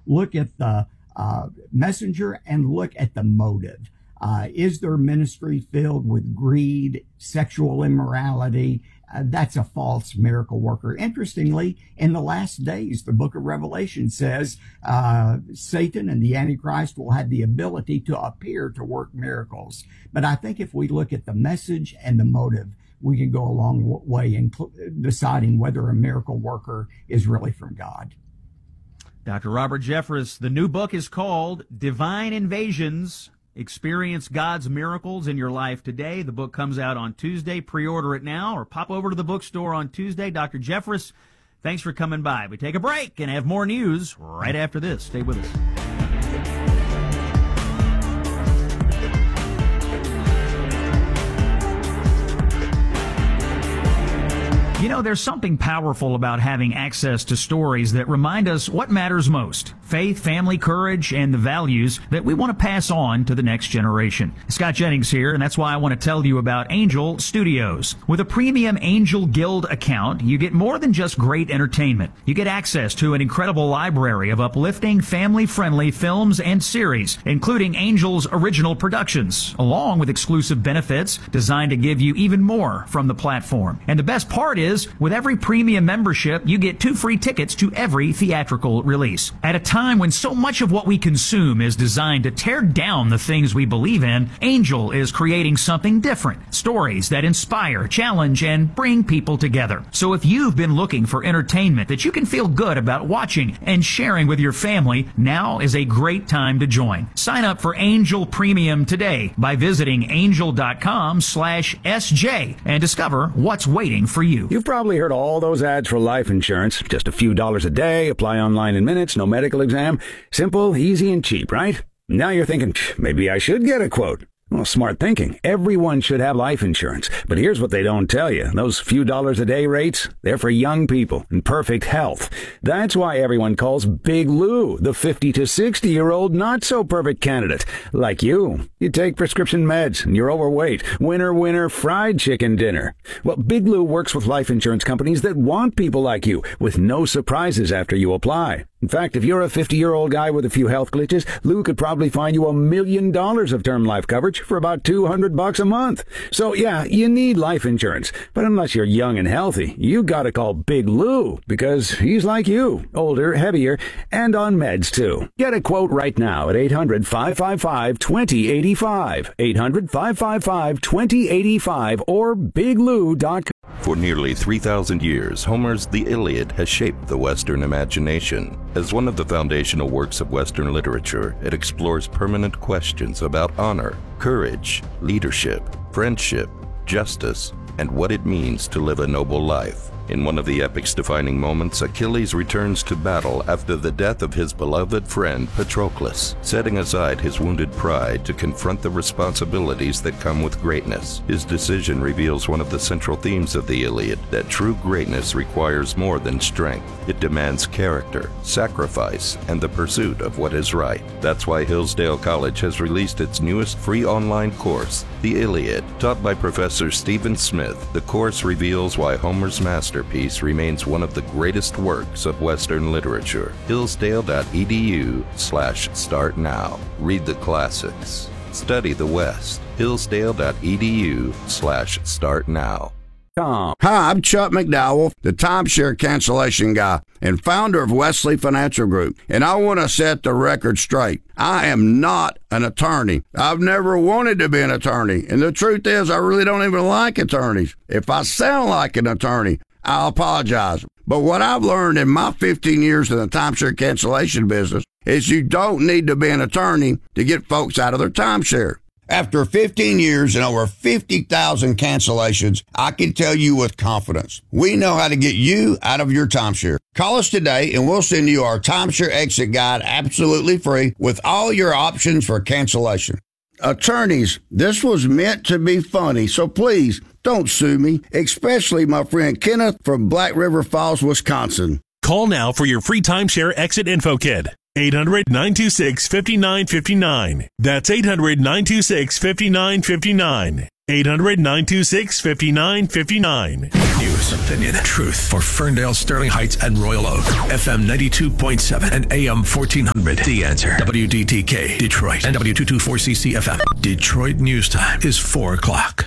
look at the messenger and look at the motive. Is their ministry filled with greed, sexual immorality? That's a false miracle worker. Interestingly, in the last days, the book of Revelation says Satan and the Antichrist will have the ability to appear to work miracles. But I think if we look at the message and the motive, we can go a long way in deciding whether a miracle worker is really from God. Dr. Robert Jeffress, the new book is called Divine Invasions. Experience God's miracles in your life today. The book comes out on Tuesday. Pre-order it now or pop over to the bookstore on Tuesday. Dr. Jeffress, thanks for coming by. We take a break and have more news right after this. Stay with us. You know, there's something powerful about having access to stories that remind us what matters most. Faith, family, courage, and the values that we want to pass on to the next generation. Scott Jennings here, and that's why I want to tell you about Angel Studios. With a premium Angel Guild account, you get more than just great entertainment. You get access to an incredible library of uplifting, family-friendly films and series, including Angel's original productions, along with exclusive benefits designed to give you even more from the platform. And the best part is, with every premium membership, you get 2 free tickets to every theatrical release. At a time when so much of what we consume is designed to tear down the things we believe in, Angel is creating something different. Stories that inspire, challenge, and bring people together. So if you've been looking for entertainment that you can feel good about watching and sharing with your family, now is a great time to join. Sign up for Angel Premium today by visiting angel.com/SJ and discover what's waiting for you. You've probably heard all those ads for life insurance. Just a few dollars a day, apply online in minutes, no medical exam. Simple, easy, and cheap, right? Now you're thinking, maybe I should get a quote. Well, smart thinking. Everyone should have life insurance. But here's what they don't tell you. Those few dollars a day rates, they're for young people in perfect health. That's why everyone calls Big Lou the 50 to 60-year-old not-so-perfect candidate. Like you. You take prescription meds and you're overweight. Winner, fried chicken dinner. Well, Big Lou works with life insurance companies that want people like you with no surprises after you apply. In fact, if you're a 50-year-old guy with a few health glitches, Lou could probably find you $1 million of term life coverage for about $200 a month. So yeah, you need life insurance. But unless you're young and healthy, you gotta call Big Lou because he's like you, older, heavier, and on meds too. Get a quote right now at 800-555-2085, 800-555-2085, or biglou.com. For nearly 3,000 years, Homer's The Iliad has shaped the Western imagination. As one of the foundational works of Western literature, it explores permanent questions about honor, courage, leadership, friendship, justice, and what it means to live a noble life. In one of the epic's defining moments, Achilles returns to battle after the death of his beloved friend Patroclus, setting aside his wounded pride to confront the responsibilities that come with greatness. His decision reveals one of the central themes of the Iliad, that true greatness requires more than strength. It demands character, sacrifice, and the pursuit of what is right. That's why Hillsdale College has released its newest free online course, The Iliad. Taught by Professor Stephen Smith, the course reveals why Homer's masterpiece remains one of the greatest works of Western literature. Hillsdale.edu/start now. Read the classics. Study the West. Hillsdale.edu/start now. Hi, I'm Chuck McDowell, the timeshare cancellation guy and founder of Wesley Financial Group, and I want to set the record straight. I am not an attorney. I've never wanted to be an attorney, and the truth is I really don't even like attorneys. If I sound like an attorney, I'll apologize. But what I've learned in my 15 years in the timeshare cancellation business is you don't need to be an attorney to get folks out of their timeshare. After 15 years and over 50,000 cancellations, I can tell you with confidence, we know how to get you out of your timeshare. Call us today and we'll send you our timeshare exit guide absolutely free with all your options for cancellation. Attorneys, this was meant to be funny, so please don't sue me, especially my friend Kenneth from Black River Falls, Wisconsin. Call now for your free timeshare exit info kit. 800-926-5959. That's 800-926-5959. 800-926-5959. News, opinion, truth for Ferndale, Sterling Heights, and Royal Oak. FM 92.7 and AM 1400. The Answer. WDTK, Detroit, and W224CC FM. Detroit News Time is 4 o'clock.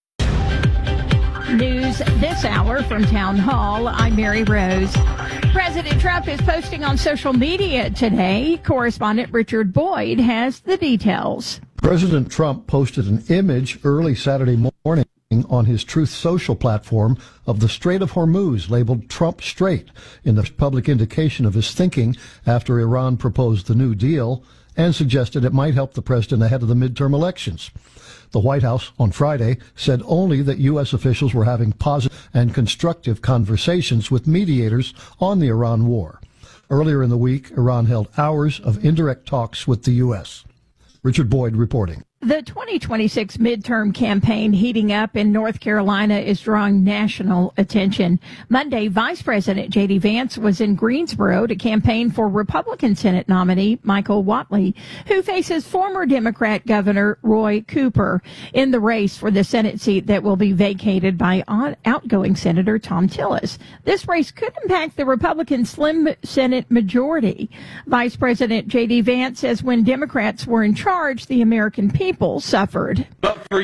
News this hour from Town Hall. I'm Mary Rose. President Trump is posting on social media today. Correspondent Richard Boyd has the details. President Trump posted an image early Saturday morning on his Truth Social platform of the Strait of Hormuz, labeled Trump Strait, in the public indication of his thinking after Iran proposed the New Deal and suggested it might help the president ahead of the midterm elections. The White House on Friday said only that U.S. officials were having positive and constructive conversations with mediators on the Iran war. Earlier in the week, Iran held hours of indirect talks with the U.S. Richard Boyd reporting. The 2026 midterm campaign heating up in North Carolina is drawing national attention. Monday, Vice President J.D. Vance was in Greensboro to campaign for Republican Senate nominee Michael Whatley, who faces former Democrat Governor Roy Cooper in the race for the Senate seat that will be vacated by outgoing Senator Thom Tillis. This race could impact the Republican slim Senate majority. Vice President J.D. Vance says when Democrats were in charge, the American people suffered. But for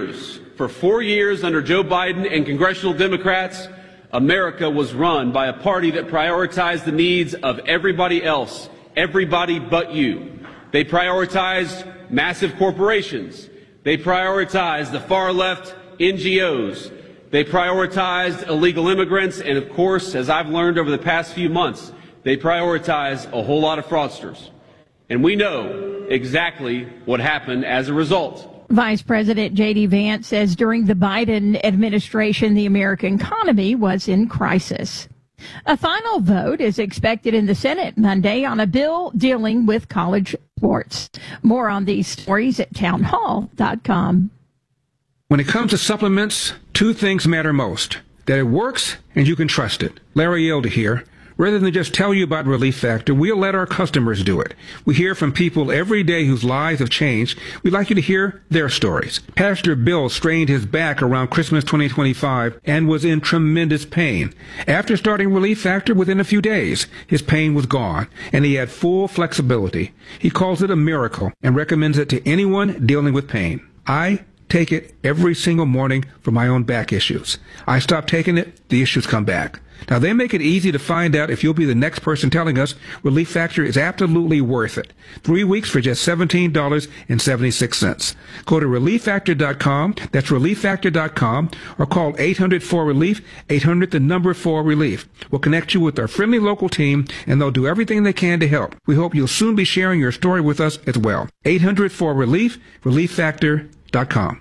4 years under Joe Biden and congressional Democrats, America was run by a party that prioritized the needs of everybody else, everybody but you. They prioritized massive corporations. They prioritized the far left NGOs. They prioritized illegal immigrants. And of course, as I've learned over the past few months, they prioritize a whole lot of fraudsters. And we know exactly what happened as a result. Vice President J.D. Vance says during the Biden administration, the American economy was in crisis. A final vote is expected in the Senate Monday on a bill dealing with college sports. More on these stories at townhall.com. When it comes to supplements, two things matter most: that it works and you can trust it. Larry Elder here. Rather than just tell you about Relief Factor, we'll let our customers do it. We hear from people every day whose lives have changed. We'd like you to hear their stories. Pastor Bill strained his back around Christmas 2025 and was in tremendous pain. After starting Relief Factor, within a few days, his pain was gone, and he had full flexibility. He calls it a miracle and recommends it to anyone dealing with pain. I take it every single morning for my own back issues. I stop taking it, the issues come back. Now, they make it easy to find out if you'll be the next person telling us Relief Factor is absolutely worth it. 3 weeks for just $17.76. Go to ReliefFactor.com, that's ReliefFactor.com, or call 800-4RELIEF, 800-4RELIEF. We'll connect you with our friendly local team, and they'll do everything they can to help. We hope you'll soon be sharing your story with us as well. 800-4RELIEF, ReliefFactor.com.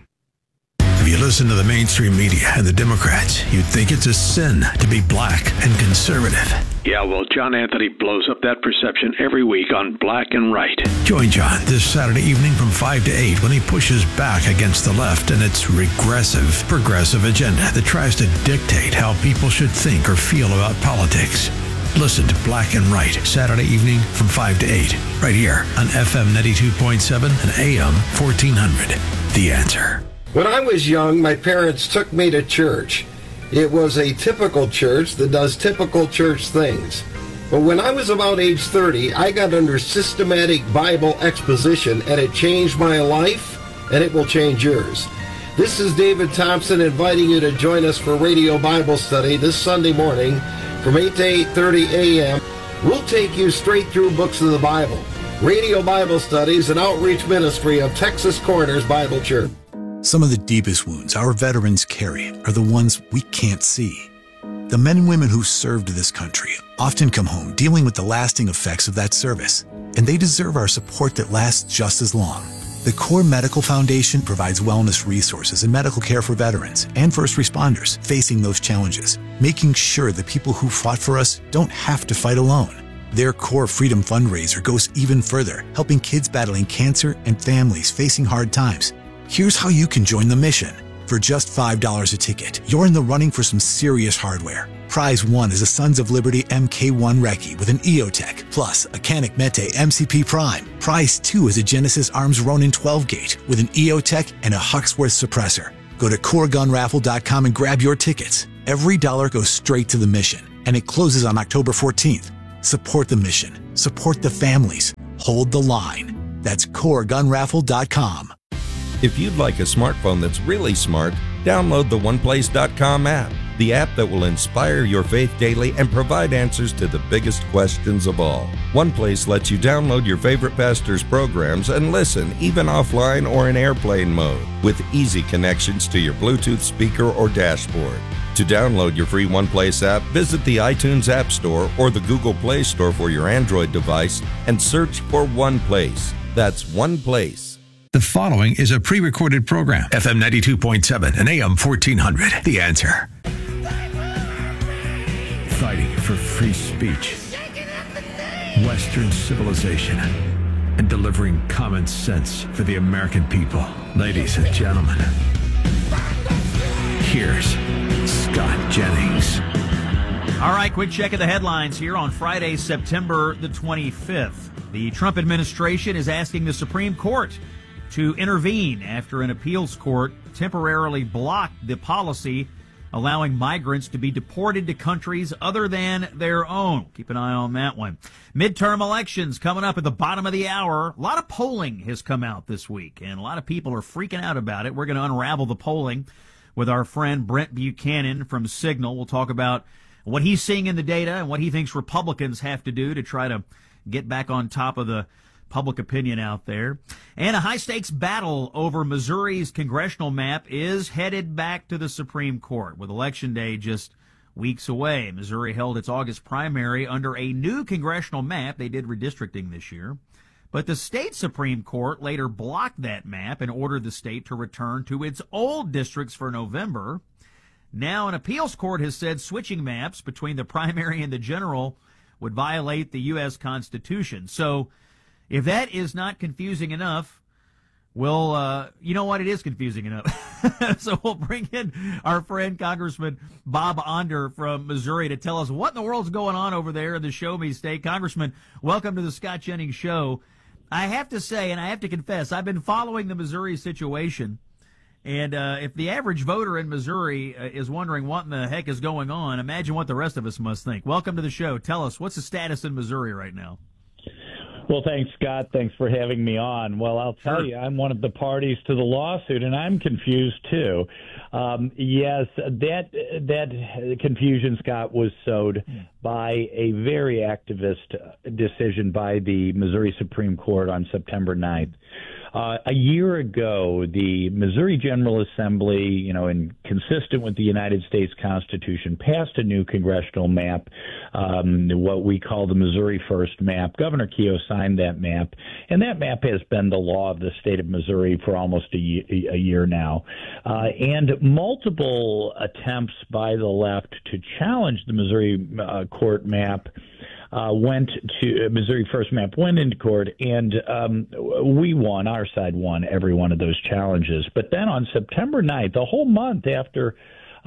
If you listen to the mainstream media and the Democrats, you'd think it's a sin to be black and conservative. Yeah, well, John Anthony blows up that perception every week on Black and Right. Join John this Saturday evening from 5 to 8 when he pushes back against the left and its progressive agenda that tries to dictate how people should think or feel about politics. Listen to Black and Right Saturday evening from 5 to 8 right here on FM 92.7 and AM 1400. The Answer. When I was young, my parents took me to church. It was a typical church that does typical church things. But when I was about age 30, I got under systematic Bible exposition, and it changed my life, and it will change yours. This is David Thompson inviting you to join us for Radio Bible Study this Sunday morning from 8 to 8:30 a.m. We'll take you straight through books of the Bible. Radio Bible Study is an outreach ministry of Texas Corners Bible Church. Some of the deepest wounds our veterans carry are the ones we can't see. The men and women who served this country often come home dealing with the lasting effects of that service, and they deserve our support that lasts just as long. The Core Medical Foundation provides wellness resources and medical care for veterans and first responders facing those challenges, making sure the people who fought for us don't have to fight alone. Their Core Freedom fundraiser goes even further, helping kids battling cancer and families facing hard times. Here's how you can join the mission. For just $5 a ticket, you're in the running for some serious hardware. Prize 1 is a Sons of Liberty MK1 Recce with an EOTech, plus a Canik Mete MCP Prime. Prize 2 is a Genesis Arms Ronin 12 gauge with an EOTech and a Huxworth suppressor. Go to CoreGunRaffle.com and grab your tickets. Every dollar goes straight to the mission, and it closes on October 14th. Support the mission. Support the families. Hold the line. That's CoreGunRaffle.com. If you'd like a smartphone that's really smart, download the OnePlace.com app, the app that will inspire your faith daily and provide answers to the biggest questions of all. OnePlace lets you download your favorite pastor's programs and listen, even offline or in airplane mode, with easy connections to your Bluetooth speaker or dashboard. To download your free OnePlace app, visit the iTunes App Store or the Google Play Store for your Android device and search for OnePlace. That's OnePlace. The following is a pre-recorded program. FM 92.7 and AM 1400. The Answer. Fighting for free speech, Western civilization, and delivering common sense for the American people. Ladies and gentlemen, here's Scott Jennings. All right, quick check of the headlines here on Friday, September the 25th. The Trump administration is asking the Supreme Court to intervene after an appeals court temporarily blocked the policy allowing migrants to be deported to countries other than their own. Keep an eye on that one. Midterm elections coming up at the bottom of the hour. A lot of polling has come out this week, and a lot of people are freaking out about it. We're going to unravel the polling with our friend Brent Buchanan from Signal. We'll talk about what he's seeing in the data and what he thinks Republicans have to do to try to get back on top of the public opinion out there. And a high-stakes battle over Missouri's congressional map is headed back to the Supreme Court, with Election Day just weeks away. Missouri held its August primary under a new congressional map. They did redistricting this year. But the state Supreme Court later blocked that map and ordered the state to return to its old districts for November. Now an appeals court has said switching maps between the primary and the general would violate the U.S. Constitution. So if that is not confusing enough, well, you know what? It is confusing enough. So we'll bring in our friend Congressman Bob Onder from Missouri to tell us what in the world's going on over there in the Show Me State. Congressman, welcome to the Scott Jennings Show. I have to say, and I have to confess, I've been following the Missouri situation. And if the average voter in Missouri is wondering what in the heck is going on, imagine what the rest of us must think. Welcome to the show. Tell us, what's the status in Missouri right now? Well, thanks, Scott. Thanks for having me on. Well, I'll tell you, I'm one of the parties to the lawsuit, and I'm confused, too. Yes, that confusion, Scott, was sowed by a very activist decision by the Missouri Supreme Court on September 9th. A year ago, the Missouri General Assembly, consistent with the United States Constitution, passed a new congressional map, what we call the Missouri First map. Governor Keough signed that map, and that map has been the law of the state of Missouri for almost a year now. And multiple attempts by the left to challenge the Missouri court map Missouri First map went into court, and we won, our side won every one of those challenges. But then on September 9th, a whole month after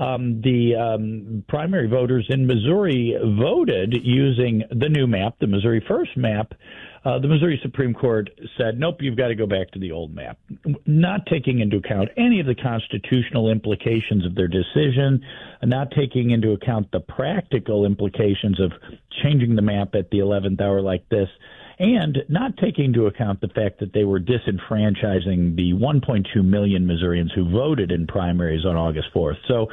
the primary voters in Missouri voted using the new map, the Missouri First map, the Missouri Supreme Court said, nope, you've got to go back to the old map, not taking into account any of the constitutional implications of their decision, not taking into account the practical implications of changing the map at the 11th hour like this, and not taking into account the fact that they were disenfranchising the 1.2 million Missourians who voted in primaries on August 4th. So,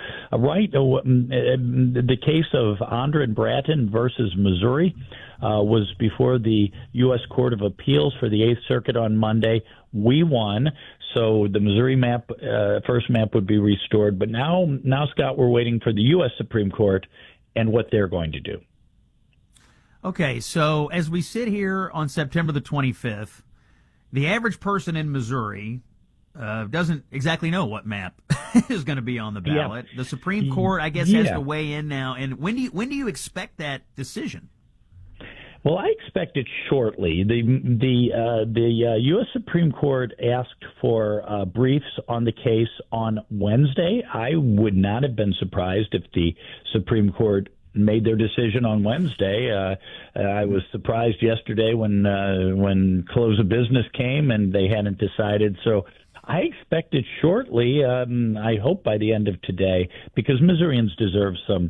the case of Onder and Bratton versus Missouri was before the U.S. Court of Appeals for the Eighth Circuit on Monday. We won, so the Missouri map, first map, would be restored. But now, Scott, we're waiting for the U.S. Supreme Court and what they're going to do. Okay, so as we sit here on September the 25th, the average person in Missouri doesn't exactly know what map is going to be on the ballot. Yeah. The Supreme Court, I guess, has to weigh in now. And when do you expect that decision? Well, I expect it shortly. The U.S. Supreme Court asked for briefs on the case on Wednesday. I would not have been surprised if the Supreme Court made their decision on Wednesday. I was surprised yesterday when close of business came and they hadn't decided. So I expect it shortly. I hope by the end of today, because Missourians deserve some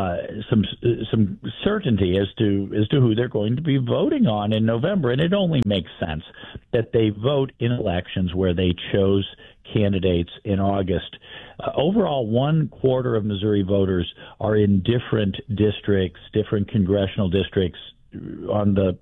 certainty as to who they're going to be voting on in November, and it only makes sense that they vote in elections where they chose candidates in August. Overall, 1/4 of Missouri voters are in different districts, different congressional districts on the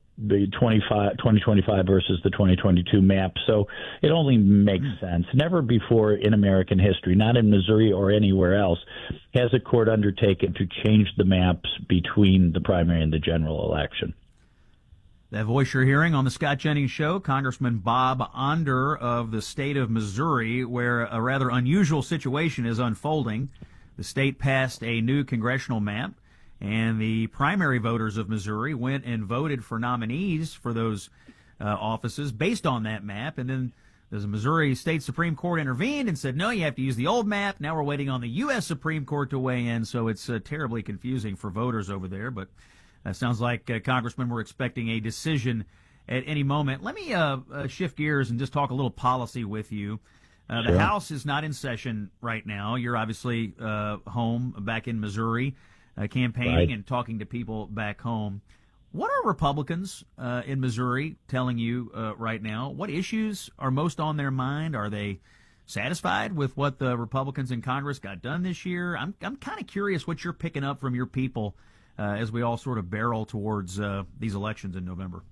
2025 versus the 2022 map. So it only makes sense. Never before in American history, not in Missouri or anywhere else, has a court undertaken to change the maps between the primary and the general election. That voice you're hearing on the Scott Jennings Show, Congressman Bob Onder of the state of Missouri, where a rather unusual situation is unfolding. The state passed a new congressional map, and the primary voters of Missouri went and voted for nominees for those offices based on that map. And then the Missouri State Supreme Court intervened and said, no, you have to use the old map. Now we're waiting on the U.S. Supreme Court to weigh in. So it's terribly confusing for voters over there. But that sounds like, Congressman, we're expecting a decision at any moment. Let me shift gears and just talk a little policy with you. Sure. The House is not in session right now. You're obviously home back in Missouri, campaigning Right. and talking to people back home. What are Republicans in Missouri telling you right now? What issues are most on their mind? Are they satisfied with what the Republicans in Congress got done this year? I'm kind of curious what you're picking up from your people as we all sort of barrel towards these elections in November.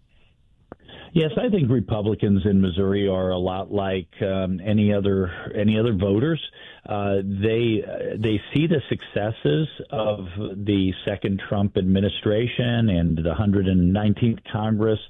Yes, I think Republicans in Missouri are a lot like any other voters. They see the successes of the second Trump administration and the 119th Congress.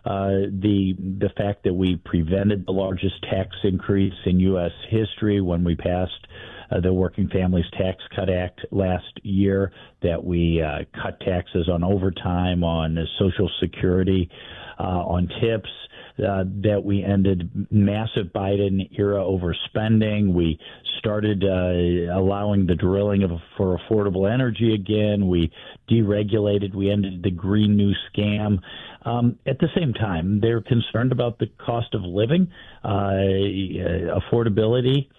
The fact that we prevented the largest tax increase in U.S. history when we passed the Working Families Tax Cut Act last year, that we cut taxes on overtime, on Social Security, on tips, that we ended massive Biden-era overspending. We started allowing the drilling for affordable energy again. We deregulated. We ended the Green New Scam. At the same time, they're concerned about the cost of living, affordability.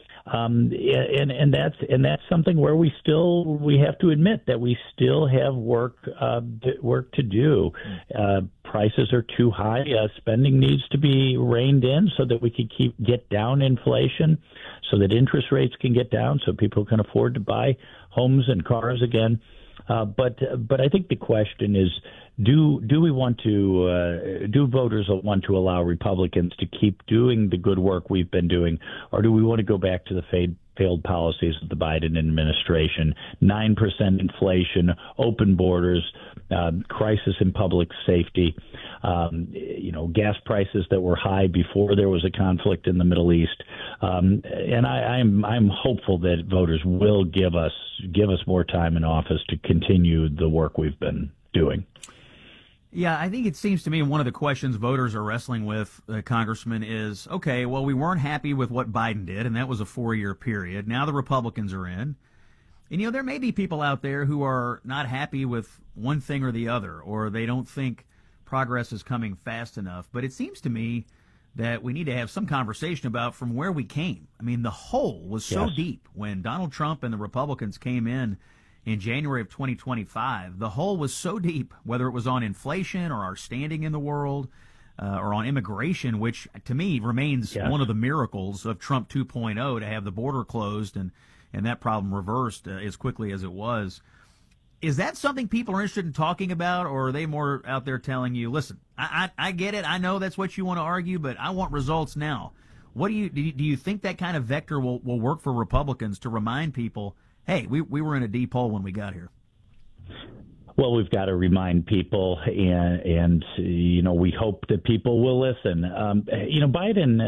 And that's something where we have to admit that we still have work to do. Prices are too high. Spending needs to be reined in so that we can get down inflation, so that interest rates can get down, so people can afford to buy homes and cars again. But I think the question is, do voters want to allow Republicans to keep doing the good work we've been doing, or do we want to go back to the failed policies of the Biden administration? 9% inflation, open borders, crisis in public safety, gas prices that were high before there was a conflict in the Middle East. And I'm hopeful that voters will give us more time in office to continue the work we've been doing. Yeah, I think it seems to me one of the questions voters are wrestling with, Congressman, is, okay, well, we weren't happy with what Biden did, and that was a 4-year period. Now the Republicans are in. And, there may be people out there who are not happy with one thing or the other, or they don't think progress is coming fast enough. But it seems to me that we need to have some conversation about from where we came. I mean, the hole was so deep when Donald Trump and the Republicans came in January of 2025. The hole was so deep, whether it was on inflation or our standing in the world or on immigration, which to me remains one of the miracles of Trump 2.0, to have the border closed and that problem reversed as quickly as it was. Is that something people are interested in talking about, or are they more out there telling you, listen, I get it, I know that's what you want to argue, but I want results now? What do you think that kind of vector will work for Republicans to remind people, hey, we were in a deep hole when we got here? Well, we've got to remind people, and we hope that people will listen. Biden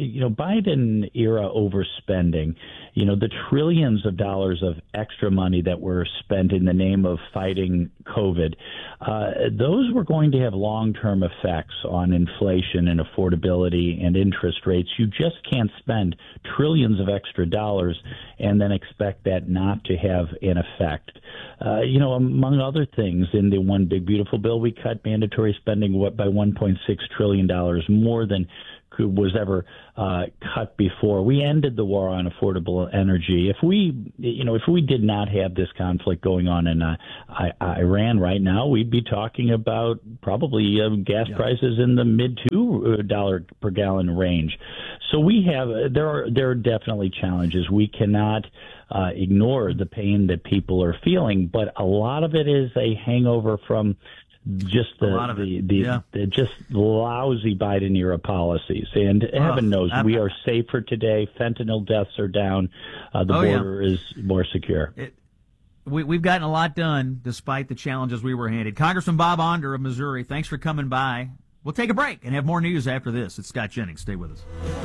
era overspending, the trillions of dollars of extra money that were spent in the name of fighting COVID, those were going to have long-term effects on inflation and affordability and interest rates. You just can't spend trillions of extra dollars and then expect that not to have an effect. Among other things, in the One Big Beautiful Bill, we cut mandatory spending by $1.6 trillion, more than was ever cut before. We ended the war on affordable energy. If we did not have this conflict going on in Iran right now, we'd be talking about probably gas prices in the mid $2 per gallon range. So there are definitely challenges. We cannot ignore the pain that people are feeling, but a lot of it is a hangover from just the just lousy Biden era policies. And heaven knows we are safer today. Fentanyl deaths are down. The border is more secure. We've gotten a lot done despite the challenges we were handed. Congressman Bob Onder of Missouri, thanks for coming by. We'll take a break and have more news after this. It's Scott Jennings. Stay with us.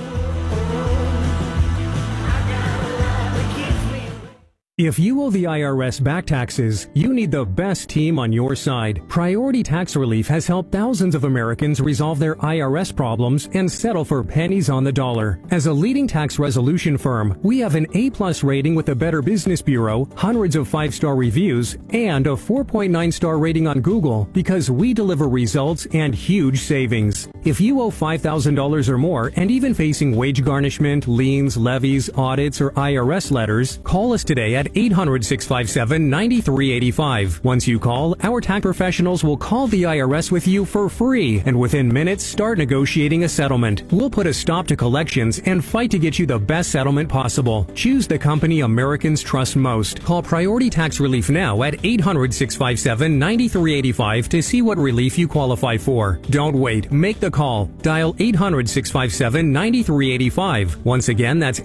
If you owe the IRS back taxes, you need the best team on your side. Priority Tax Relief has helped thousands of Americans resolve their IRS problems and settle for pennies on the dollar. As a leading tax resolution firm, we have an A+ rating with the Better Business Bureau, hundreds of 5-star reviews, and a 4.9-star rating on Google because we deliver results and huge savings. If you owe $5,000 or more and even facing wage garnishment, liens, levies, audits, or IRS letters, call us today at 800-657-9385. Once you call, our tax professionals will call the IRS with you for free and within minutes start negotiating a settlement. We'll put a stop to collections and fight to get you the best settlement possible. Choose the company Americans trust most. Call Priority Tax Relief now at 800-657-9385 to see what relief you qualify for. Don't wait. Make the call. Dial 800-657-9385. Once again, that's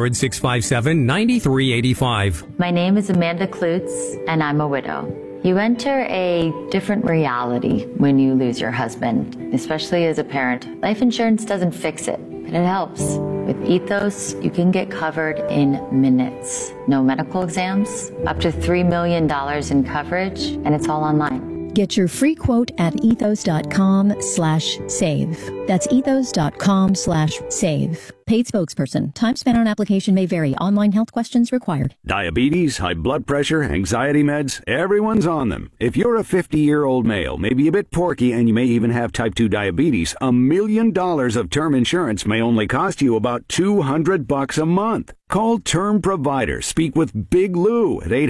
800-657-9385. My name is Amanda Klutz, and I'm a widow. You enter a different reality when you lose your husband, especially as a parent. Life insurance doesn't fix it, but it helps. With Ethos, you can get covered in minutes. No medical exams, up to $3 million in coverage, and it's all online. Get your free quote at ethos.com/save. That's ethos.com/save. Paid spokesperson. Time spent on application may vary. Online health questions required. Diabetes, high blood pressure, anxiety meds, everyone's on them. If you're a 50-year-old male, maybe a bit porky, and you may even have type 2 diabetes, $1 million of term insurance may only cost you about $200 a month. Call Term Provider. Speak with Big Lou at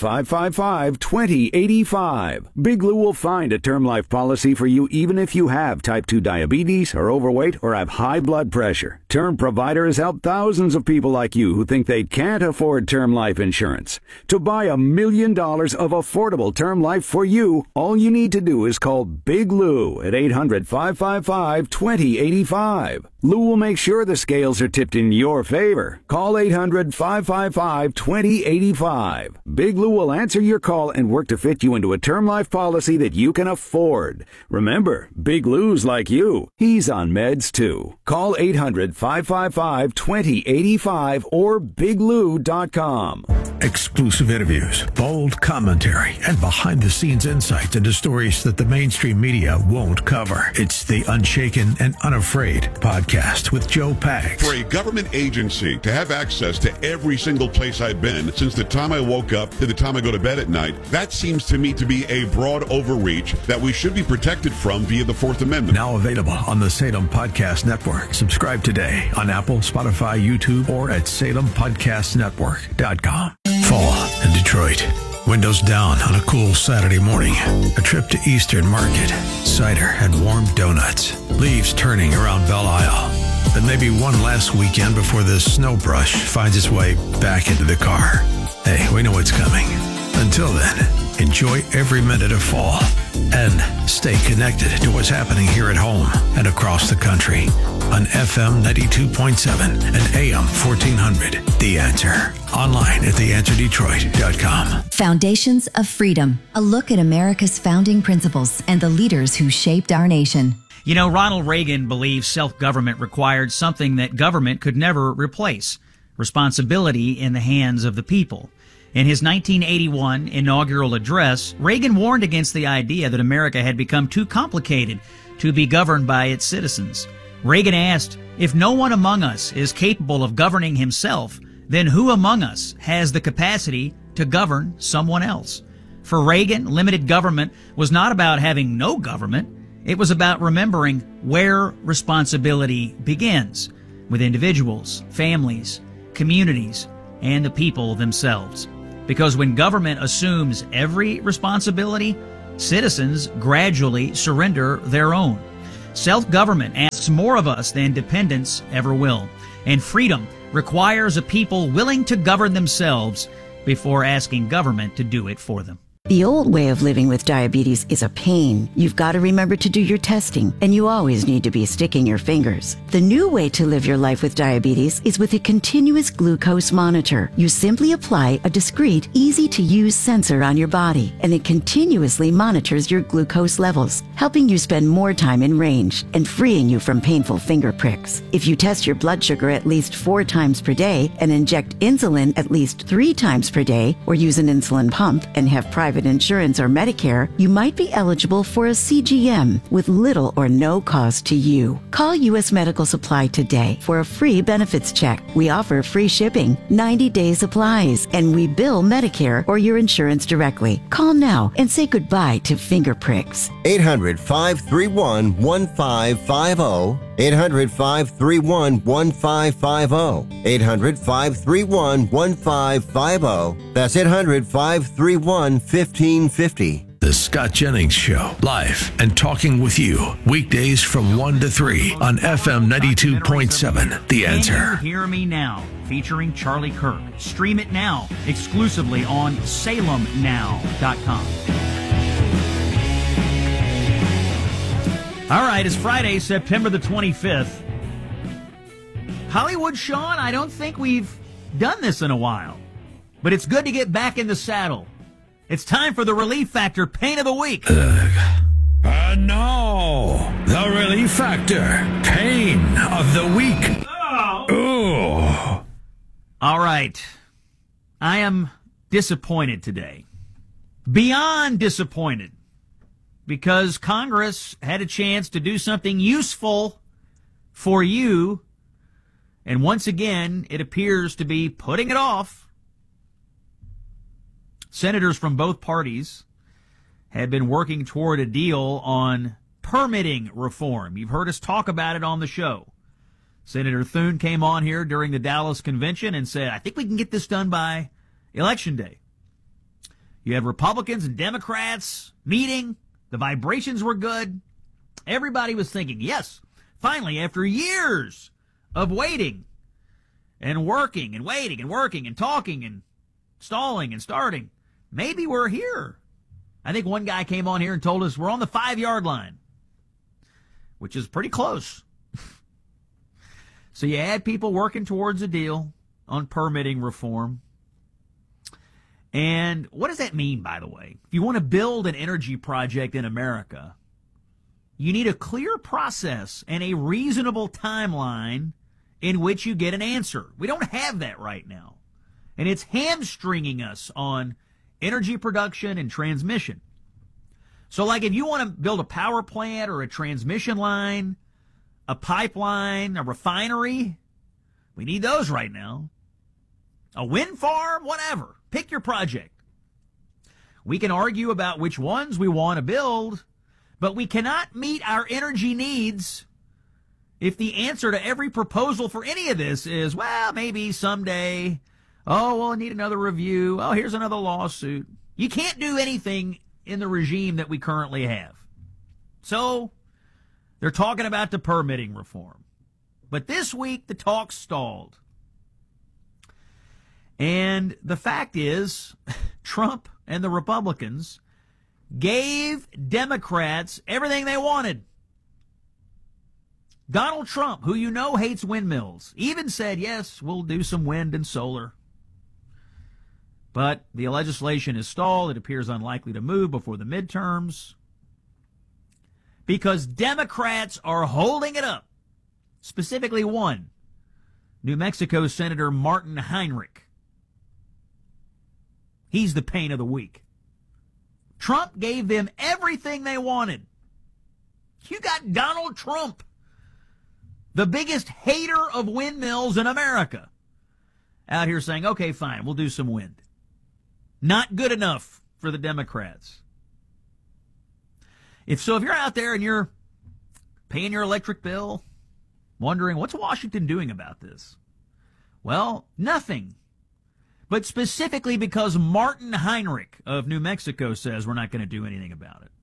800-555-2085. Big Lou will find a term life policy for you even if you have type 2 diabetes, are overweight, or have high blood pressure. Term Provider has helped thousands of people like you who think they can't afford term life insurance. To buy $1 million of affordable term life for you, all you need to do is call Big Lou at 800-555-2085. Lou will make sure the scales are tipped in your favor. Call 800-555-2085. Big Lou will answer your call and work to fit you into a term life policy that you can afford. Remember, Big Lou's like you. He's on meds too. Call 800-555-2085 or biglou.com. Exclusive interviews, bold commentary, and behind-the-scenes insights into stories that the mainstream media won't cover. It's the Unshaken and Unafraid podcast with Joe Pags. For a government agency to have access to every single place I've been since the time I woke up to the time I go to bed at night, that seems to me to be a broad overreach that we should be protected from via the Fourth Amendment. Now available on the Salem Podcast Network. Subscribe today on Apple, Spotify, YouTube, or at SalemPodcastNetwork.com. Fall in Detroit. Windows down on a cool Saturday morning. A trip to Eastern Market. Cider and warm donuts. Leaves turning around Belle Isle. Then maybe one last weekend before the snow brush finds its way back into the car. Hey, we know what's coming. Until then, enjoy every minute of fall and stay connected to what's happening here at home and across the country on FM 92.7 and AM 1400. The Answer. Online at theanswerdetroit.com. Foundations of Freedom. A look at America's founding principles and the leaders who shaped our nation. You know, Ronald Reagan believed self-government required something that government could never replace: responsibility in the hands of the people. In his 1981 inaugural address, Reagan warned against the idea that America had become too complicated to be governed by its citizens. Reagan asked, if no one among us is capable of governing himself, then who among us has the capacity to govern someone else? For Reagan, limited government was not about having no government. It was about remembering where responsibility begins, with individuals, families, communities, and the people themselves. Because when government assumes every responsibility, citizens gradually surrender their own. Self-government asks more of us than dependence ever will. And freedom requires a people willing to govern themselves before asking government to do it for them. The old way of living with diabetes is a pain. You've got to remember to do your testing, and you always need to be sticking your fingers. The new way to live your life with diabetes is with a continuous glucose monitor. You simply apply a discreet, easy-to-use sensor on your body, and it continuously monitors your glucose levels, helping you spend more time in range and freeing you from painful finger pricks. If you test your blood sugar at least 4 times per day and inject insulin at least 3 times per day, or use an insulin pump and have private insurance or Medicare, you might be eligible for a CGM with little or no cost to you. Call U.S. Medical Supply today for a free benefits check. We offer free shipping, 90-day supplies, and we bill Medicare or your insurance directly. Call now and say goodbye to finger pricks. 800-531-1550. 800-531-1550. 800-531-1550. That's 800-531-1550. The Scott Jennings Show, live and talking with you, weekdays from 1 to 3 on FM 92.7. The Answer. Can You Hear Me Now, featuring Charlie Kirk. Stream it now, exclusively on salemnow.com. All right, it's Friday, September the 25th. Hollywood Sean, I don't think we've done this in a while, but it's good to get back in the saddle. It's time for the Relief Factor Pain of the Week. And now, the Relief Factor Pain of the Week. Oh. All right. I am disappointed today. Beyond disappointed. Because Congress had a chance to do something useful for you. And once again, it appears to be putting it off. Senators from both parties have been working toward a deal on permitting reform. You've heard us talk about it on the show. Senator Thune came on here during the Dallas convention and said, I think we can get this done by Election Day. You have Republicans and Democrats meeting. The vibrations were good. Everybody was thinking, yes, finally, after years of waiting and working and waiting and working and talking and stalling and starting, maybe we're here. I think one guy came on here and told us we're on the 5-yard line, which is pretty close. So you had people working towards a deal on permitting reform. And what does that mean, by the way? If you want to build an energy project in America, you need a clear process and a reasonable timeline in which you get an answer. We don't have that right now. And it's hamstringing us on energy production and transmission. So like if you want to build a power plant or a transmission line, a pipeline, a refinery, we need those right now. A wind farm, whatever. Pick your project. We can argue about which ones we want to build, but we cannot meet our energy needs if the answer to every proposal for any of this is, well, maybe someday. Oh, well, I need another review. Oh, here's another lawsuit. You can't do anything in the regime that we currently have. So they're talking about the permitting reform. But this week, the talk stalled. And the fact is, Trump and the Republicans gave Democrats everything they wanted. Donald Trump, who you know hates windmills, even said, yes, we'll do some wind and solar. But the legislation is stalled. It appears unlikely to move before the midterms because Democrats are holding it up. Specifically one, New Mexico Senator Martin Heinrich. He's the pain of the week. Trump gave them everything they wanted. You got Donald Trump, the biggest hater of windmills in America, out here saying, okay, fine, we'll do some wind. Not good enough for the Democrats. If you're out there and you're paying your electric bill, wondering what's Washington doing about this? Well, nothing. But specifically because Martin Heinrich of New Mexico says we're not going to do anything about it.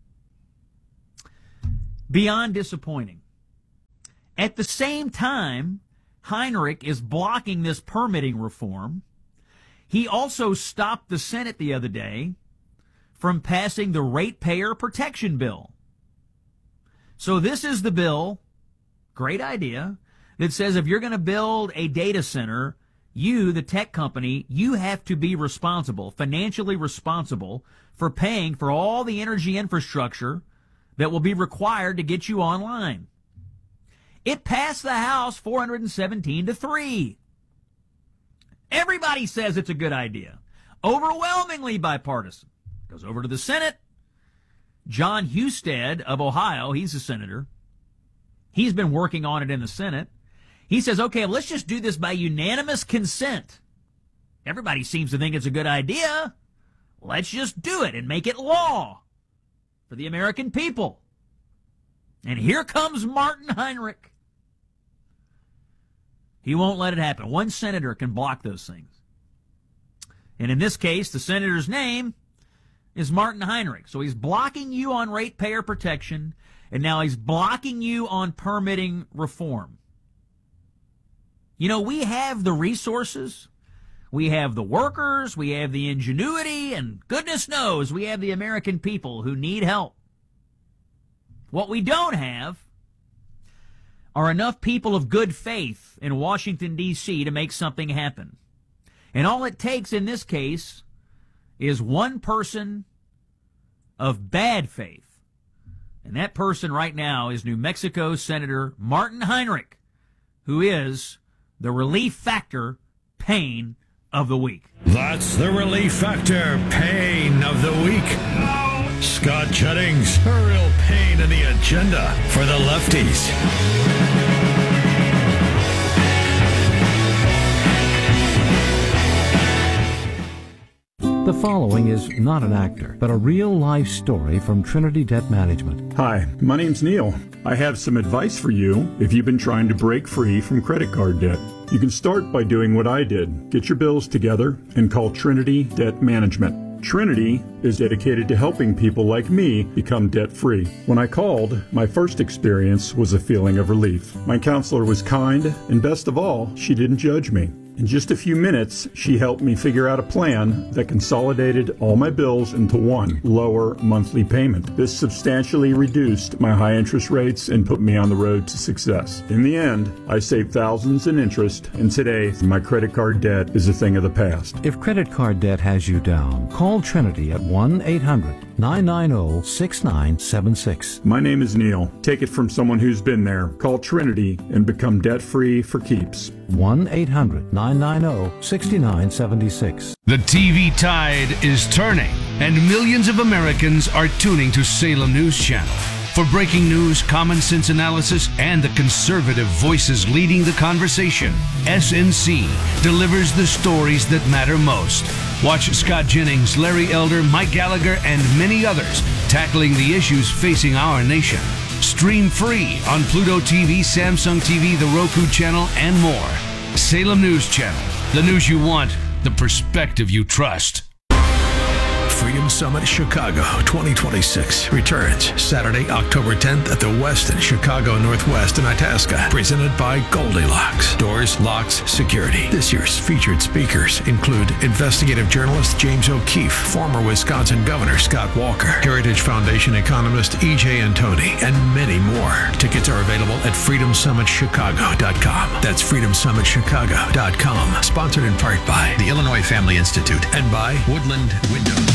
Beyond disappointing. At the same time, Heinrich is blocking this permitting reform. He also stopped the Senate the other day from passing the Ratepayer Protection Bill. So this is the bill, great idea, that says if you're going to build a data center, you, the tech company, you have to be responsible, financially responsible, for paying for all the energy infrastructure that will be required to get you online. It passed the House 417-3. Everybody says it's a good idea. Overwhelmingly bipartisan. Goes over to the Senate. John Husted of Ohio, he's a senator. He's been working on it in the Senate. He says, okay, let's just do this by unanimous consent. Everybody seems to think it's a good idea. Let's just do it and make it law for the American people. And here comes Martin Heinrich. He won't let it happen. One senator can block those things. And in this case, the senator's name is Martin Heinrich. So he's blocking you on ratepayer protection, and now he's blocking you on permitting reform. You know, we have the resources, we have the workers, we have the ingenuity, and goodness knows we have the American people who need help. What we don't have are enough people of good faith in Washington, D.C. to make something happen. And all it takes in this case is one person of bad faith. And that person right now is New Mexico Senator Martin Heinrich, who is the Relief Factor Pain of the Week. That's the Relief Factor Pain of the Week. Scott Jennings, a real pain in the agenda for the lefties. The following is not an actor, but a real-life story from Trinity Debt Management. Hi, my name's Neil. I have some advice for you if you've been trying to break free from credit card debt. You can start by doing what I did. Get your bills together and call Trinity Debt Management. Trinity is dedicated to helping people like me become debt-free. When I called, my first experience was a feeling of relief. My counselor was kind, and best of all, she didn't judge me. In just a few minutes, she helped me figure out a plan that consolidated all my bills into one lower monthly payment. This substantially reduced my high interest rates and put me on the road to success. In the end, I saved thousands in interest, and today, my credit card debt is a thing of the past. If credit card debt has you down, call Trinity at 1-800-990-6976. My name is Neil. Take it from someone who's been there. Call Trinity and become debt-free for keeps. 1-800-990-6976. The TV tide is turning, and millions of Americans are tuning to Salem News Channel. For breaking news, common sense analysis, and the conservative voices leading the conversation, SNC delivers the stories that matter most. Watch Scott Jennings, Larry Elder, Mike Gallagher, and many others tackling the issues facing our nation. Stream free on Pluto TV, Samsung TV, the Roku channel, and more. Salem News Channel. The news you want, the perspective you trust. Freedom Summit Chicago 2026 returns Saturday, October 10th at the Westin Chicago Northwest in Itasca, presented by Goldilocks. Doors, locks, security. This year's featured speakers include investigative journalist James O'Keefe, former Wisconsin Governor Scott Walker, Heritage Foundation economist E.J. Antoni, and many more. Tickets are available at freedomsummitchicago.com. That's freedomsummitchicago.com. Sponsored in part by the Illinois Family Institute and by Woodland Windows.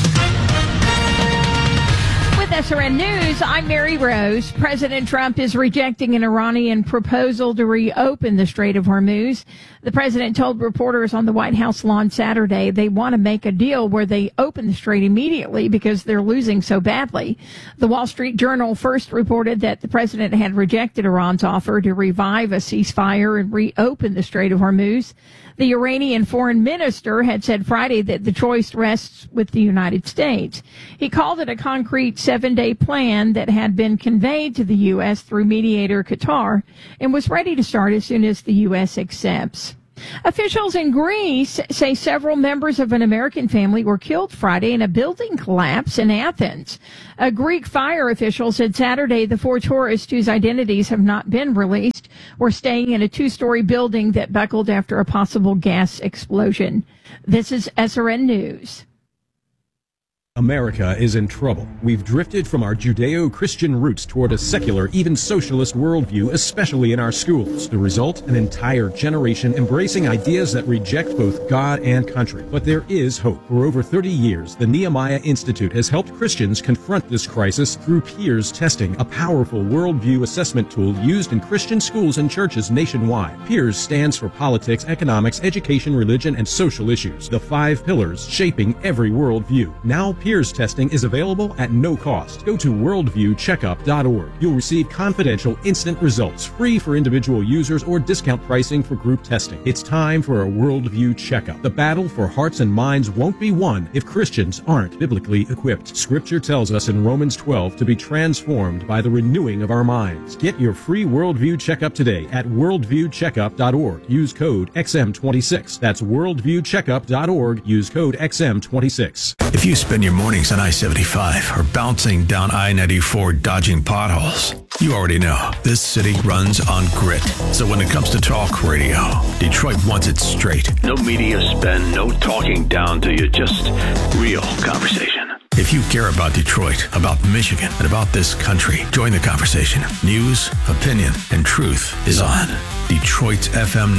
With SRN News, I'm Mary Rose. President Trump is rejecting an Iranian proposal to reopen the Strait of Hormuz. The president told reporters on the White House lawn Saturday they want to make a deal where they open the strait immediately because they're losing so badly. The Wall Street Journal first reported that the president had rejected Iran's offer to revive a ceasefire and reopen the Strait of Hormuz. The Iranian foreign minister had said Friday that the choice rests with the United States. He called it a concrete 7 7-day plan that had been conveyed to the U.S. through mediator Qatar and was ready to start as soon as the U.S. accepts. Officials in Greece say several members of an American family were killed Friday in a building collapse in Athens. A Greek fire official said Saturday the 4 tourists whose identities have not been released were staying in a 2-story building that buckled after a possible gas explosion. This is SRN News. America is in trouble. We've drifted from our Judeo-Christian roots toward a secular, even socialist worldview, especially in our schools. The result? An entire generation embracing ideas that reject both God and country. But there is hope. For over 30 years, the Nehemiah Institute has helped Christians confront this crisis through peers testing, a powerful worldview assessment tool used in Christian schools and churches nationwide. Peers stands for politics, economics, education, religion, and social issues. The 5 pillars shaping every worldview. Now Peers testing is available at no cost. Go to worldviewcheckup.org. You'll receive confidential, instant results, free for individual users or discount pricing for group testing. It's time for a worldview checkup. The battle for hearts and minds won't be won if Christians aren't biblically equipped. Scripture tells us in Romans 12 to be transformed by the renewing of our minds. Get your free worldview checkup today at worldviewcheckup.org. Use code XM26. That's worldviewcheckup.org. Use code XM26. If you spend your mornings on I-75 or bouncing down I-94 dodging potholes, you already know this city runs on grit. So when it comes to talk radio, Detroit wants it straight. No media spin, no talking down to you, just real conversation. If you care about Detroit, about Michigan, and about this country, join the conversation. News, opinion, and truth is on Detroit's FM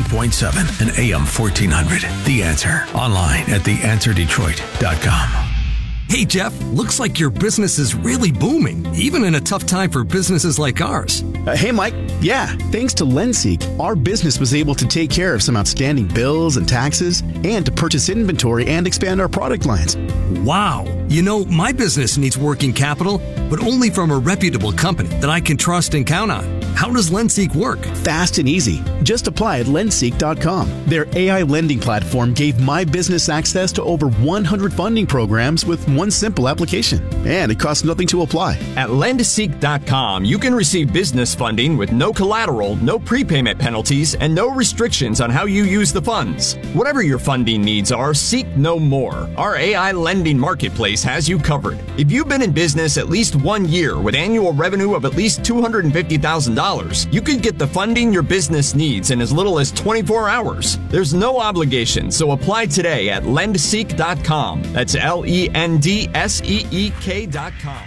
92.7 and AM 1400. The Answer. Online at theanswerdetroit.com. Hey, Jeff, looks like your business is really booming, even in a tough time for businesses like ours. Hey, Mike. Yeah, thanks to LendSeek, our business was able to take care of some outstanding bills and taxes and to purchase inventory and expand our product lines. Wow. You know, my business needs working capital, but only from a reputable company that I can trust and count on. How does LendSeek work? Fast and easy. Just apply at lendseek.com. Their AI lending platform gave my business access to over 100 funding programs with one simple application, and it costs nothing to apply. At lendseek.com, you can receive business funding with no collateral, no prepayment penalties, and no restrictions on how you use the funds. Whatever your funding needs are, seek no more. Our AI lending marketplace has you covered. If you've been in business at least 1 year with annual revenue of at least $250,000, you could get the funding your business needs in as little as 24 hours. There's no obligation, so apply today at lendseek.com. That's LENDSEEK.com.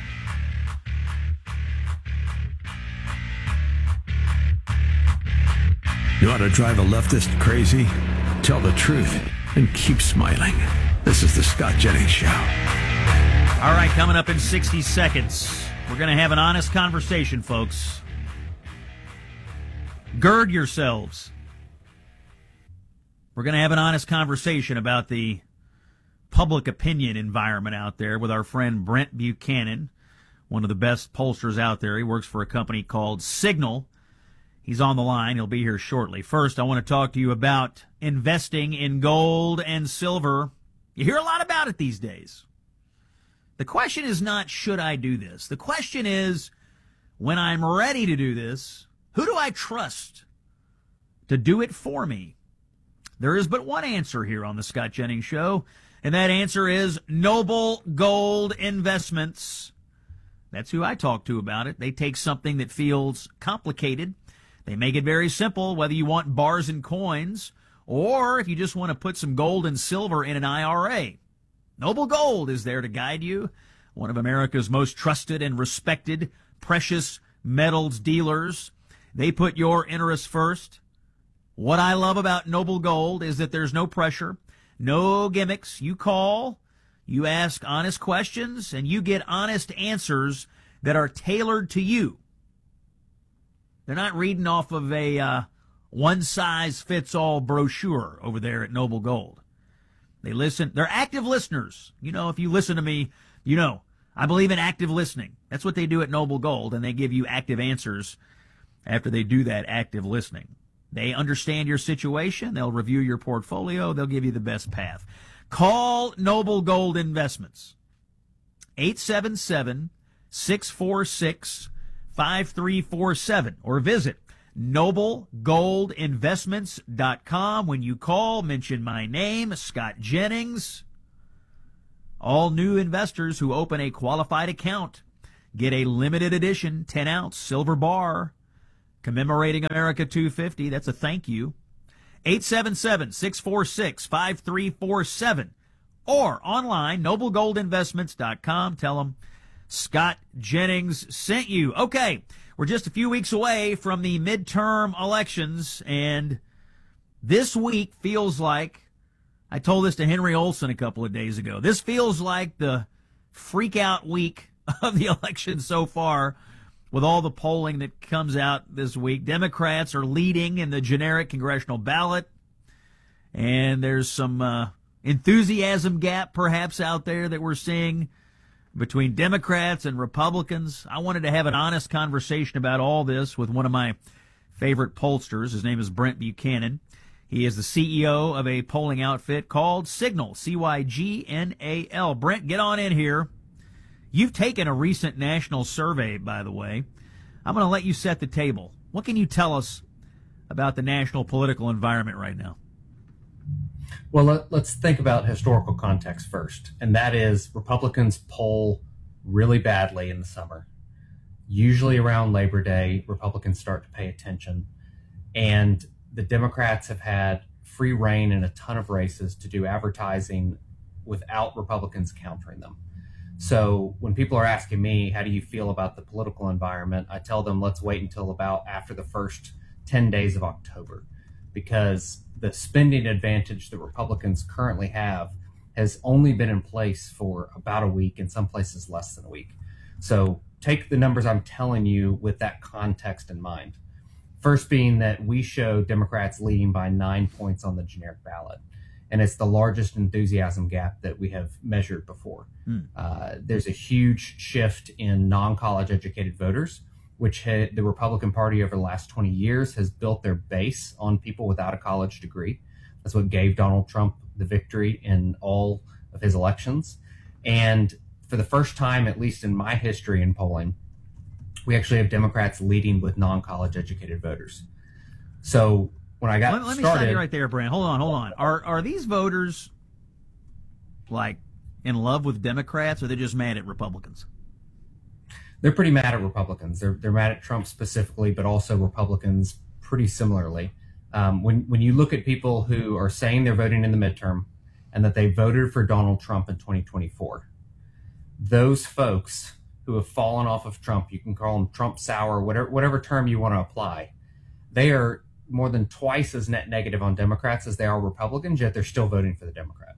You ought to drive a leftist crazy? Tell the truth and keep smiling. This is the Scott Jennings Show. All right, coming up in 60 seconds, we're going to have an honest conversation, folks. Gird yourselves. We're going to have an honest conversation about the public opinion environment out there with our friend Brent Buchanan, one of the best pollsters out there. He works for a company called Signal. He's on the line. He'll be here shortly. First, I want to talk to you about investing in gold and silver. You hear a lot about it these days. The question is not, should I do this? The question is, when I'm ready to do this, who do I trust to do it for me? There is but one answer here on the Scott Jennings Show, and that answer is Noble Gold Investments. That's who I talk to about it. They take something that feels complicated. They make it very simple, whether you want bars and coins or if you just want to put some gold and silver in an IRA. Noble Gold is there to guide you, one of America's most trusted and respected precious metals dealers. They put your interests first. What I love about Noble Gold is that there's no pressure, no gimmicks. You call, you ask honest questions, and you get honest answers that are tailored to you. They're not reading off of a one-size-fits-all brochure over there at Noble Gold. They listen. They're active listeners. You know, if you listen to me, you know, I believe in active listening. That's what they do at Noble Gold, and they give you active answers after they do that active listening. They understand your situation. They'll review your portfolio. They'll give you the best path. Call Noble Gold Investments. 877 877-646-5347 or visit NobleGoldInvestments.com. When you call, mention my name, Scott Jennings. All new investors who open a qualified account get a limited edition 10-ounce silver bar commemorating America 250. That's a thank you. 877-646-5347 or online, NobleGoldInvestments.com. Tell them Scott Jennings sent you. Okay, we're just a few weeks away from the midterm elections, and this week feels like, I told this to Henry Olson a couple of days ago, this feels like the freak-out week of the election so far with all the polling that comes out this week. Democrats are leading in the generic congressional ballot, and there's some enthusiasm gap perhaps out there that we're seeing between Democrats and Republicans. I wanted to have an honest conversation about all this with one of my favorite pollsters. His name is Brent Buchanan. He is the CEO of a polling outfit called Signal, Cygnal. Brent, get on in here. You've taken a recent national survey, by the way. I'm going to let you set the table. What can you tell us about the national political environment right now? Well, let's think about historical context first, and that is Republicans poll really badly in the summer. Usually around Labor Day, Republicans start to pay attention, and the Democrats have had free reign in a ton of races to do advertising without Republicans countering them. So when people are asking me, how do you feel about the political environment? I tell them, let's wait until about after the first 10 days of October, because the spending advantage that Republicans currently have has only been in place for about a week, in some places less than a week. So take the numbers I'm telling you with that context in mind. First being that we show Democrats leading by 9 points on the generic ballot, and it's the largest enthusiasm gap that we have measured before. There's a huge shift in non-college educated voters, which the Republican Party over the last 20 years has built their base on people without a college degree. That's what gave Donald Trump the victory in all of his elections. And for the first time, at least in my history in polling, we actually have Democrats leading with non-college educated voters. So when I got started... Let me stop you right there, Brent. Hold on. Are these voters, like, in love with Democrats, or are they just mad at Republicans? They're pretty mad at Republicans. They're mad at Trump specifically, but also Republicans pretty similarly. When you look at people who are saying they're voting in the midterm and that they voted for Donald Trump in 2024, those folks who have fallen off of Trump, you can call them Trump sour, whatever term you want to apply, they are more than twice as net negative on Democrats as they are Republicans, yet they're still voting for the Democrat.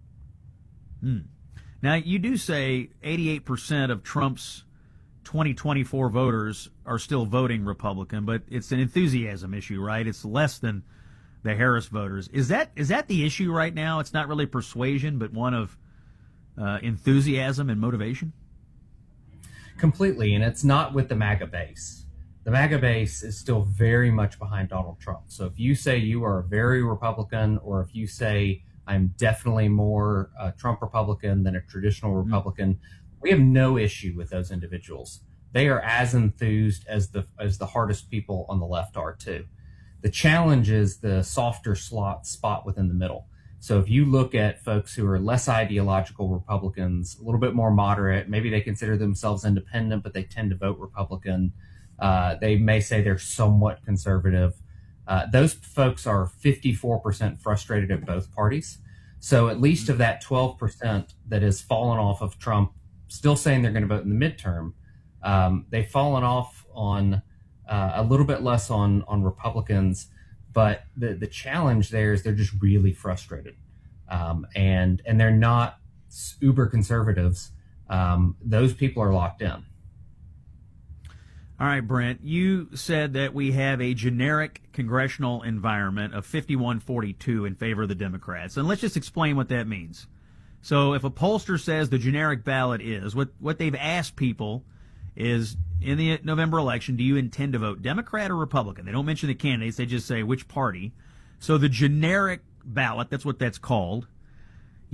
Now, you do say 88% of Trump's 2024 voters are still voting Republican, but it's an enthusiasm issue, right? It's less than the Harris voters. Is that the issue right now? It's not really persuasion, but one of enthusiasm and motivation? Completely, and it's not with the MAGA base. The MAGA base is still very much behind Donald Trump. So if you say you are very Republican, or if you say I'm definitely more Trump Republican than a traditional Republican, we have no issue with those individuals. They are as enthused as the hardest people on the left are too. The challenge is the softer spot within the middle. So if you look at folks who are less ideological Republicans, a little bit more moderate, maybe they consider themselves independent, but they tend to vote Republican. They may say they're somewhat conservative. Those folks are 54% frustrated at both parties. So at least of that 12% that has fallen off of Trump, still saying they're going to vote in the midterm, they've fallen off on a little bit less on Republicans. But the challenge there is they're just really frustrated, and they're not uber conservatives. Those people are locked in. All right, Brent, you said that we have a generic congressional environment of 51-42 in favor of the Democrats. And let's just explain what that means. So if a pollster says the generic ballot is, what they've asked people is, in the November election, do you intend to vote Democrat or Republican? They don't mention the candidates. They just say which party. So the generic ballot, that's what that's called.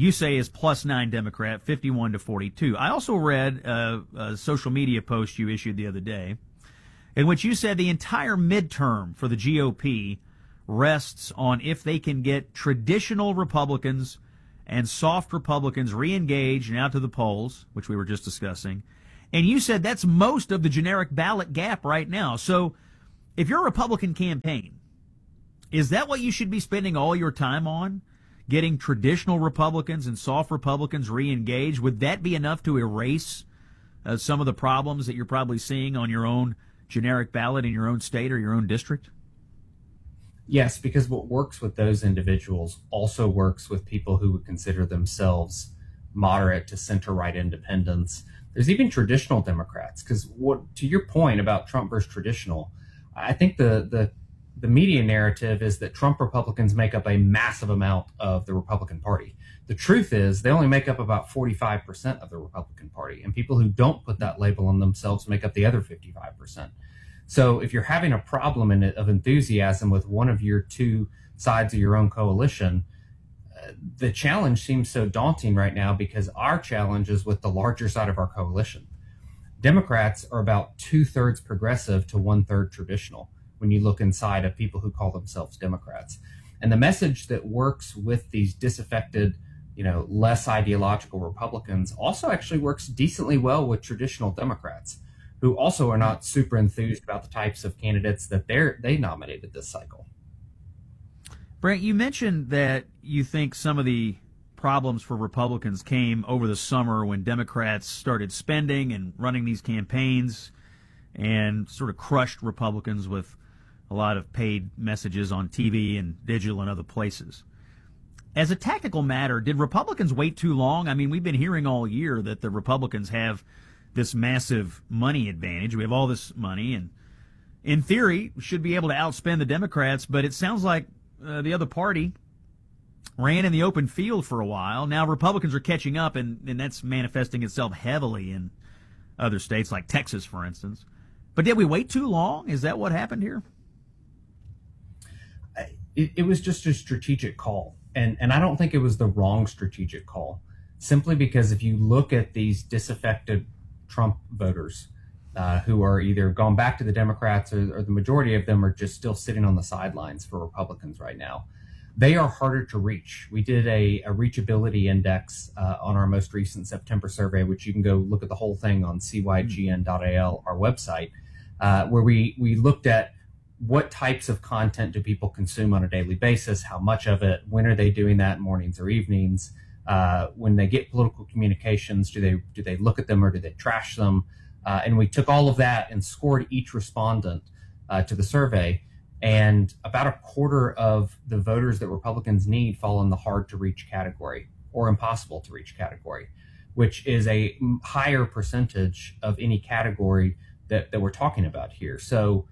you say is +9 Democrat, 51-42. I also read a social media post you issued the other day in which you said the entire midterm for the GOP rests on if they can get traditional Republicans and soft Republicans re-engaged and out to the polls, which we were just discussing. And you said that's most of the generic ballot gap right now. So if you're a Republican campaign, is that what you should be spending all your time on? Getting traditional Republicans and soft Republicans re-engaged? Would that be enough to erase some of the problems that you're probably seeing on your own generic ballot in your own state or your own district? Yes, because what works with those individuals also works with people who would consider themselves moderate to center-right independents. There's even traditional Democrats, because to your point about Trump versus traditional, I think the media narrative is that Trump Republicans make up a massive amount of the Republican Party. The truth is they only make up about 45% of the Republican Party, and people who don't put that label on themselves make up the other 55%. So if you're having a problem of enthusiasm with one of your two sides of your own coalition, the challenge seems so daunting right now because our challenge is with the larger side of our coalition. Democrats are about 2/3 progressive to 1/3 traditional when you look inside of people who call themselves Democrats. And the message that works with these disaffected, less ideological Republicans also actually works decently well with traditional Democrats, who also are not super enthused about the types of candidates that they nominated this cycle. Brent, you mentioned that you think some of the problems for Republicans came over the summer when Democrats started spending and running these campaigns and sort of crushed Republicans with a lot of paid messages on TV and digital and other places. As a tactical matter, did Republicans wait too long? I mean, we've been hearing all year that the Republicans have this massive money advantage. We have all this money, and in theory, should be able to outspend the Democrats, but it sounds like the other party ran in the open field for a while. Now Republicans are catching up, and that's manifesting itself heavily in other states like Texas, for instance. But did we wait too long? Is that what happened here? It was just a strategic call, and I don't think it was the wrong strategic call, simply because if you look at these disaffected Trump voters who are either gone back to the Democrats or the majority of them are just still sitting on the sidelines for Republicans right now, they are harder to reach. We did a reachability index on our most recent September survey, which you can go look at the whole thing on cygn.al, our website, where we looked at what types of content do people consume on a daily basis, how much of it, when are they doing that, mornings or evenings, when they get political communications, do they look at them or do they trash them? And we took all of that and scored each respondent to the survey. And about a quarter of the voters that Republicans need fall in the hard to reach category or impossible to reach category, which is a higher percentage of any category that we're talking about here. So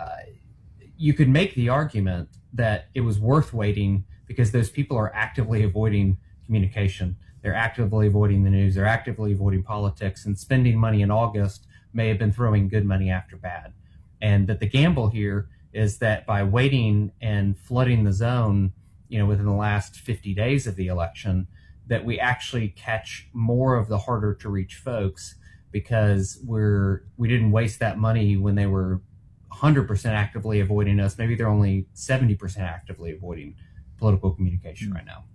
you could make the argument that it was worth waiting because those people are actively avoiding communication. They're actively avoiding the news. They're actively avoiding politics, and spending money in August may have been throwing good money after bad. And that the gamble here is that by waiting and flooding the zone, within the last 50 days of the election, that we actually catch more of the harder to reach folks because we didn't waste that money when they were 100% actively avoiding us. Maybe they're only 70% actively avoiding political communication right now.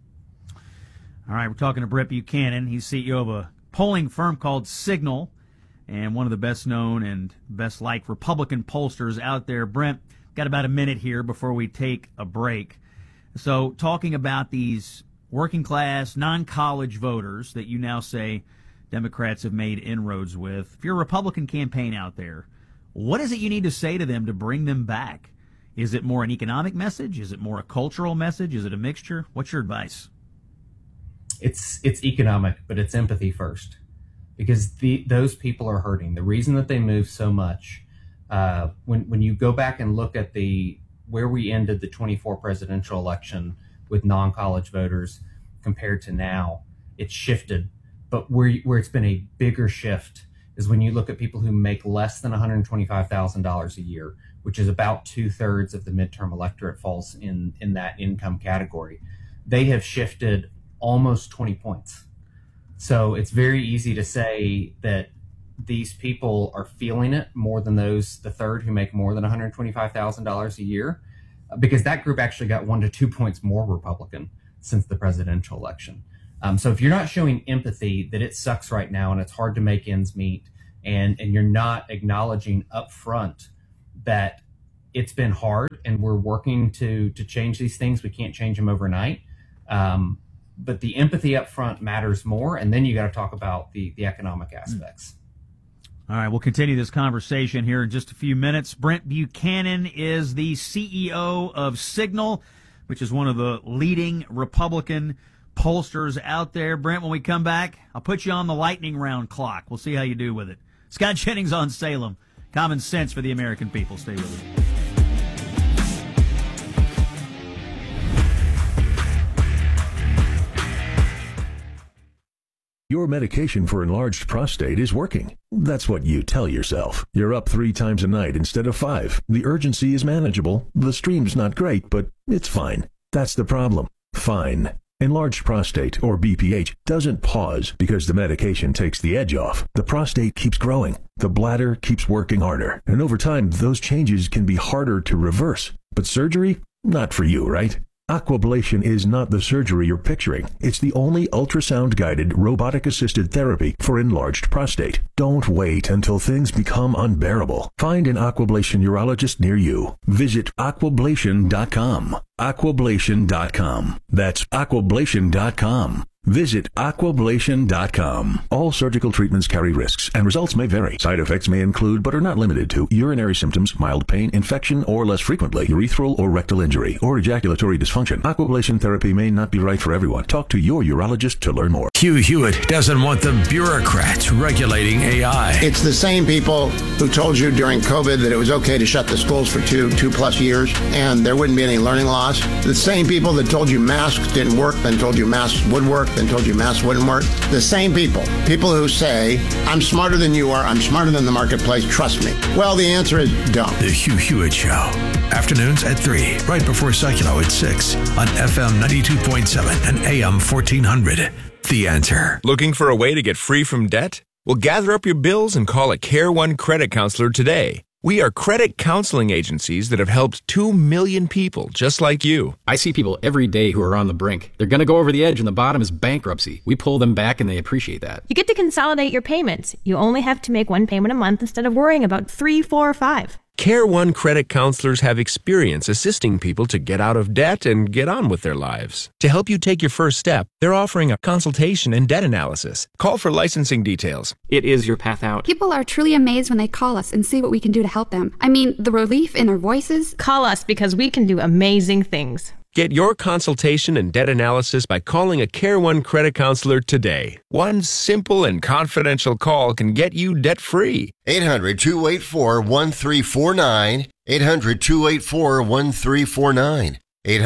All right, we're talking to Brent Buchanan. He's CEO of a polling firm called Signal and one of the best known and best liked Republican pollsters out there. Brent, got about a minute here before we take a break. So talking about these working class, non-college voters that you now say Democrats have made inroads with. If you're a Republican campaign out there, what is it you need to say to them to bring them back? Is it more an economic message? Is it more a cultural message? Is it a mixture? What's your advice? It's economic, but it's empathy first, because those people are hurting. The reason that they move so much, when you go back and look at where we ended the 24 presidential election with non-college voters compared to now, it's shifted. But where it's been a bigger shift is when you look at people who make less than $125,000 a year, which is about 2/3 of the midterm electorate falls in that income category. They have shifted almost 20 points. So it's very easy to say that these people are feeling it more than the third who make more than $125,000 a year, because that group actually got 1 to 2 points more Republican since the presidential election. So if you're not showing empathy that it sucks right now and it's hard to make ends meet, and you're not acknowledging up front that it's been hard and we're working to change these things, we can't change them overnight. But the empathy up front matters more, and then you got to talk about the economic aspects. All right, we'll continue this conversation here in just a few minutes. Brent Buchanan is the CEO of Signal, which is one of the leading Republican pollsters out there. Brent, when we come back, I'll put you on the lightning round clock. We'll see how you do with it. Scott Jennings on Salem. Common sense for the American people. Stay with us. Your medication for enlarged prostate is working. That's what you tell yourself. You're up 3 times a night instead of 5. The urgency is manageable. The stream's not great, but it's fine. That's the problem. Fine. Enlarged prostate, or BPH, doesn't pause because the medication takes the edge off. The prostate keeps growing. The bladder keeps working harder. And over time, those changes can be harder to reverse. But surgery? Not for you, right? Aquablation is not the surgery you're picturing. It's the only ultrasound-guided, robotic-assisted therapy for enlarged prostate. Don't wait until things become unbearable. Find an Aquablation urologist near you. Visit aquablation.com. Aquablation.com. That's aquablation.com. Visit aquablation.com. All surgical treatments carry risks, and results may vary. Side effects may include, but are not limited to, urinary symptoms, mild pain, infection, or less frequently, urethral or rectal injury, or ejaculatory dysfunction. Aquablation therapy may not be right for everyone. Talk to your urologist to learn more. Hugh Hewitt doesn't want the bureaucrats regulating AI. It's the same people who told you during COVID that it was okay to shut the schools for two plus years and there wouldn't be any learning loss. The same people that told you masks didn't work, then told you masks would work, then told you masks wouldn't work. The same people who say, I'm smarter than you are, I'm smarter than the marketplace, trust me. Well, the answer is don't. The Hugh Hewitt Show. Afternoons at 3, right before Seculo at 6 on FM 92.7 and AM 1400. The Answer. Looking for a way to get free from debt? Well, gather up your bills and call a Care One credit counselor today. We are credit counseling agencies that have helped 2 million people just like you. I see people every day who are on the brink. They're going to go over the edge and the bottom is bankruptcy. We pull them back and they appreciate that. You get to consolidate your payments. You only have to make 1 payment a month instead of worrying about 3, 4, or 5. Care One credit counselors have experience assisting people to get out of debt and get on with their lives. To help you take your first step, they're offering a consultation and debt analysis. Call for licensing details. It is your path out. People are truly amazed when they call us and see what we can do to help them. I mean, the relief in their voices. Call us because we can do amazing things. Get your consultation and debt analysis by calling a Care One credit counselor today. One simple and confidential call can get you debt-free. 800-284-1349. 800-284-1349.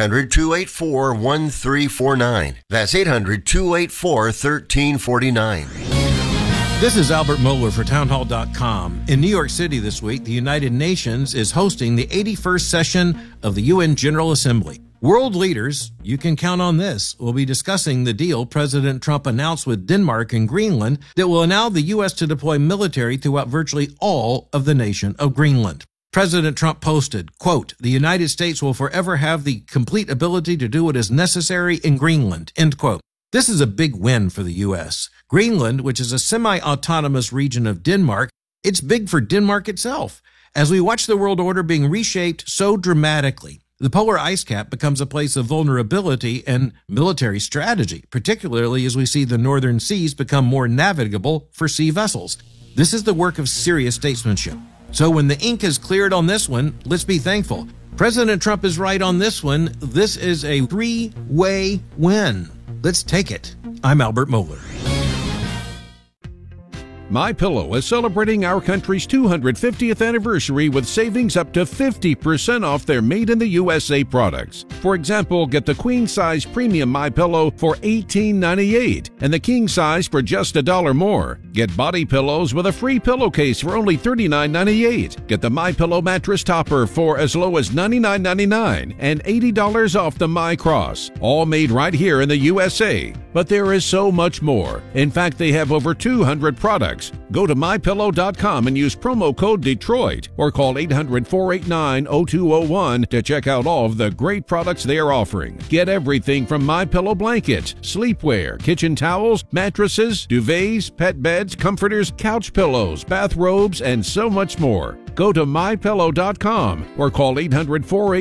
800-284-1349. That's 800-284-1349. This is Albert Mohler for townhall.com. In New York City this week, the United Nations is hosting the 81st session of the UN General Assembly. World leaders, you can count on this, will be discussing the deal President Trump announced with Denmark and Greenland that will allow the U.S. to deploy military throughout virtually all of the nation of Greenland. President Trump posted, quote, "The United States will forever have the complete ability to do what is necessary in Greenland," end quote. This is a big win for the U.S. Greenland, which is a semi-autonomous region of Denmark, it's big for Denmark itself. As we watch the world order being reshaped so dramatically, the polar ice cap becomes a place of vulnerability and military strategy, particularly as we see the northern seas become more navigable for sea vessels. This is the work of serious statesmanship. So when the ink is cleared on this one, let's be thankful. President Trump is right on this one. This is a 3-way win. Let's take it. I'm Albert Mohler. MyPillow is celebrating our country's 250th anniversary with savings up to 50% off their made-in-the-USA products. For example, get the queen-size premium MyPillow for $18.98 and the king size for just $1 more. Get body pillows with a free pillowcase for only $39.98. Get the MyPillow mattress topper for as low as $99.99 and $80 off the MyCross. All made right here in the USA. But there is so much more. In fact, they have over 200 products. Go to MyPillow.com and use promo code Detroit or call 800-489-0201 to check out all of the great products they are offering. Get everything from MyPillow blankets, sleepwear, kitchen towels, mattresses, duvets, pet beds, comforters, couch pillows, bathrobes, and so much more. Go to MyPillow.com or call 800-489-0201.